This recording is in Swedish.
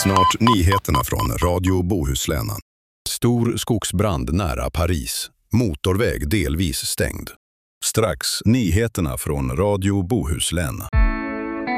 Snart nyheterna från Radio Bohuslän. Stor skogsbrand nära Paris. Motorväg delvis stängd. Strax nyheterna från Radio Bohuslän.